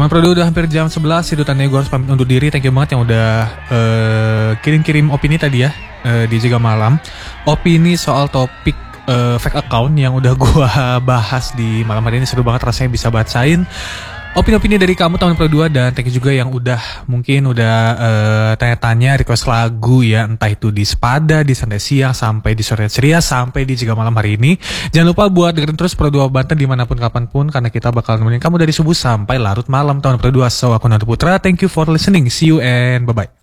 Tahun Pro 2 udah hampir jam 11, itu tandanya gue harus pamit undur diri. Thank you banget yang udah kirim-kirim opini tadi ya di Jaga Malam. Opini soal topik fake account yang udah gue bahas di malam hari ini. Seru banget rasanya bisa bacain opini-opini dari kamu tahun Pro 2. Dan thank you juga yang mungkin udah tanya-tanya request lagu ya, entah itu di Sepada, di Santai Siang, sampai di Sore Ceria, sampai di Jaga Malam hari ini. Jangan lupa buat dengerin terus Pro 2 Banten dimanapun kapanpun, karena kita bakal nemenin kamu dari subuh sampai larut malam tahun Pro 2. So aku Nando Putra, thank you for listening, see you and bye-bye.